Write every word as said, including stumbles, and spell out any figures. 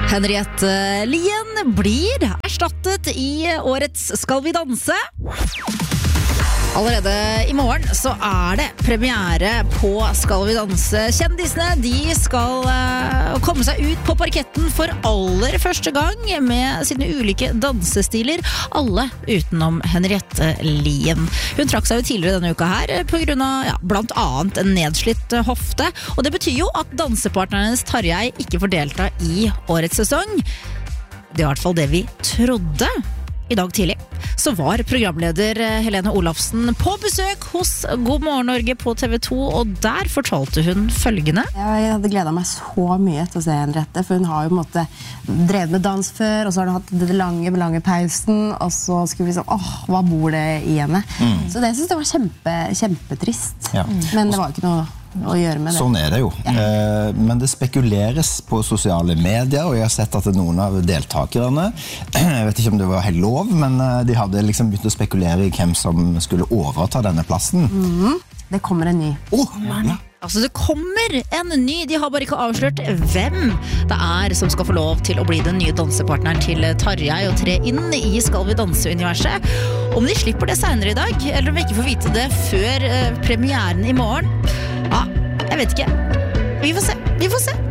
Henriette Lien blir erstattet i årets Skal vi danse? Allerede i morgen så er det premiere på Skal vi danse. Kjendisene de skal uh, komme seg ut på parketten for aller første gang med sine ulike dansestiler, alle utenom Henriette Lien. Hun trakk seg jo tidligere denne uka her på grunn av ja, blant annet en nedslitt hofte, og det betyr jo at dansepartneren hennes Tarjei ikke får delta i årets sesong. Det er i hvert fall det vi trodde. I dag tidlig så var programleder Helene Olafsen på besøk hos God Morgen Norge på T V to, og der fortalte hun følgende. Jeg hadde gledet meg så mye til å se Henriette, for hun har jo på en måte drevet med dans før, og så har hun hatt det lange, lange pausen, og så skulle vi sånn, åh, hva bor det i henne? Mm. Så det synes jeg var kjempe, kjempetrist. Ja. Men det var ikke noe å gjøre med det. Sånn er det jo. Ja. Eh, men det spekuleres på sosiale medier, og jeg har sett at noen av deltakerne, jeg vet ikke om det var helt lov, men de hadde liksom begynt å spekulere i hvem som skulle overta denne plassen. Mm-hmm. Det kommer en ny. Åh! Oh, ja. Altså, det kommer en ny. De har bare ikke avslørt hvem det er som skal få lov til å bli den nye dansepartneren til Tarjei og tre inn i Skal vi danse-universet. Om de slipper det senere i dag, eller om vi ikke får vite det før uh, premieren i morgen, ja, jeg vet ikke. Vi får se, vi får se.